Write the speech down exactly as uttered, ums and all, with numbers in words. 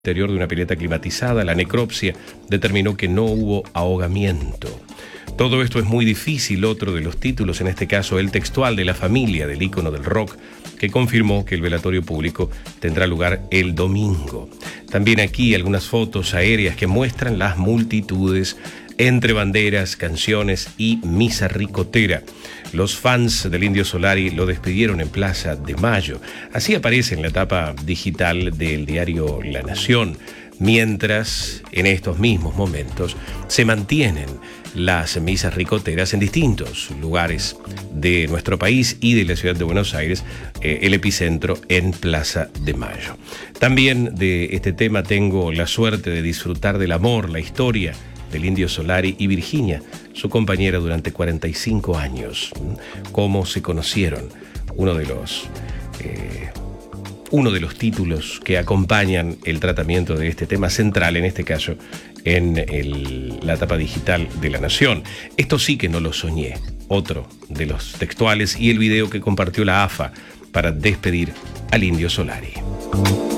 Interior de una pileta climatizada, la necropsia determinó que no hubo ahogamiento. Todo esto es muy difícil. Otro de los títulos, en este caso el textual de la familia del ícono del rock, que confirmó que el velatorio público tendrá lugar el domingo. También aquí algunas fotos aéreas que muestran las multitudes entre banderas, canciones y misa ricotera. Los fans del Indio Solari lo despidieron en Plaza de Mayo. Así aparece en la etapa digital del diario La Nación, mientras en estos mismos momentos se mantienen las misas ricoteras en distintos lugares de nuestro país y de la ciudad de Buenos Aires, eh, el epicentro en Plaza de Mayo. También de este tema tengo la suerte de disfrutar del amor, la historia del Indio Solari y Virginia, su compañera durante cuarenta y cinco años. Cómo se conocieron, uno de los eh, uno de los títulos que acompañan el tratamiento de este tema central, en este caso en el, la etapa digital de La Nación. Esto sí que no lo soñé. Otro de los textuales y el video que compartió la A F A para despedir al Indio Solari.